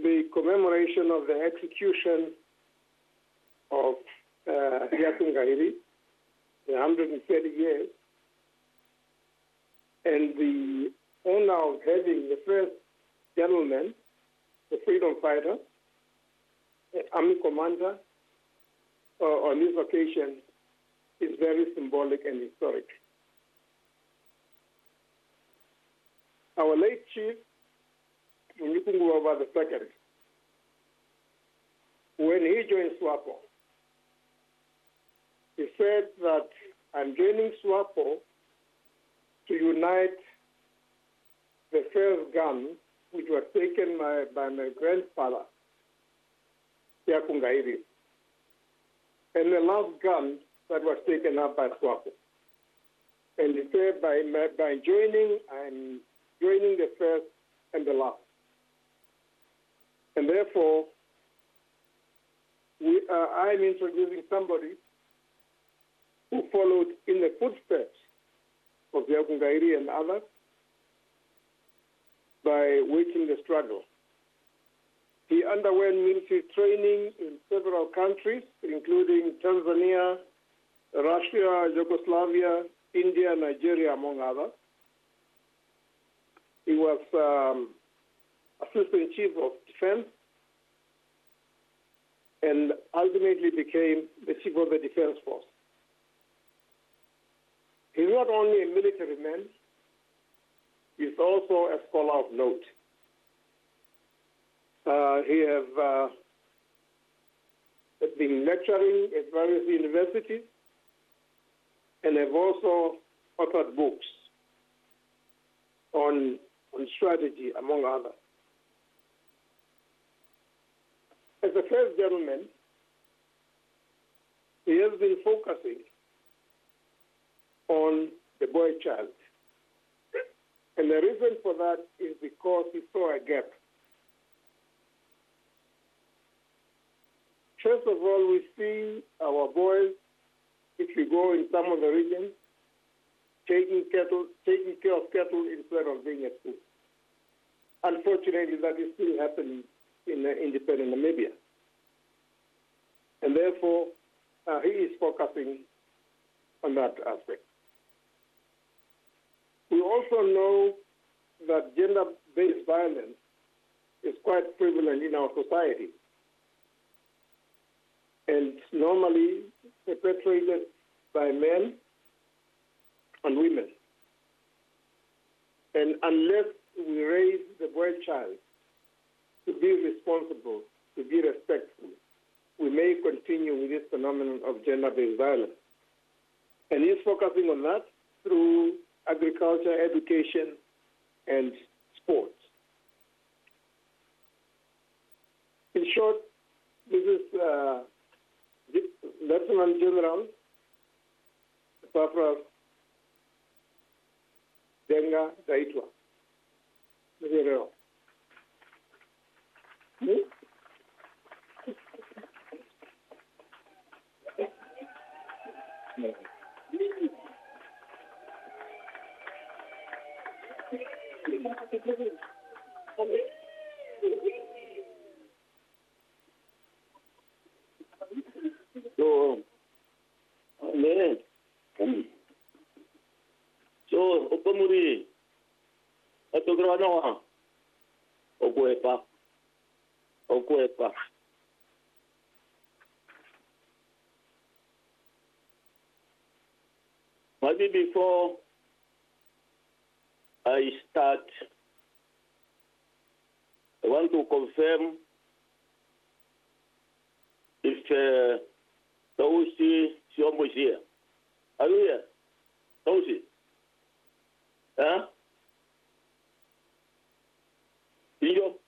the commemoration of the execution of Yakungairi, the 130 years, and the honor of having the first gentleman, the freedom fighter, army commander, on this occasion is very symbolic and historic. Our late chief, Munyukunguwa II, when he joined SWAPO, he said that I'm joining SWAPO to unite the first gun which was taken by my grandfather, Yakungairi, and the last gun that was taken up by SWAPO. And he said by joining, I'm joining the first and the last. And therefore, I'm introducing somebody who followed in the footsteps of Yakungairi and others by waging the struggle. He underwent military training in several countries, including Tanzania, Russia, Yugoslavia, India, Nigeria, among others. He was Assistant Chief of Defense and ultimately became the Chief of the Defense Force. He's not only a military man, he's also a scholar of note. He has been lecturing at various universities and have also authored books on strategy, among others. As the first gentleman, he has been focusing on the boy child. And the reason for that is because he saw a gap. First of all, we see our boys, if you go in some of the regions, taking care of cattle instead of being at school. Unfortunately, that is still happening in independent Namibia. And therefore, he is focusing on that aspect. We also know that gender-based violence is quite prevalent in our society and normally perpetrated by men and women. And unless we raise the boy child to be responsible, to be respectful, we may continue with this phenomenon of gender-based violence. And he's focusing on that through agriculture, education, and sports. In short, this is Lieutenant General Epaphras Denga Daitwa. So, Opamuri, Atogranoa, Okuepa. Maybe before I start, I want to confirm if Tausi Siomo is here. Are you here? Tausi? Huh? Injo?